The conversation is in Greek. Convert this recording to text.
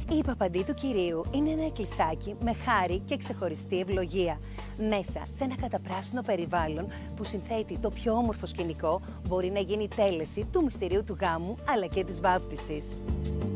Η Παπαντή του Κυρίου είναι ένα εκκλησάκι με χάρη και ξεχωριστή ευλογία. Μέσα σε ένα καταπράσινο περιβάλλον που συνθέτει το πιο όμορφο σκηνικό, μπορεί να γίνει η τέλεση του μυστηρίου του γάμου αλλά και της βάπτισης.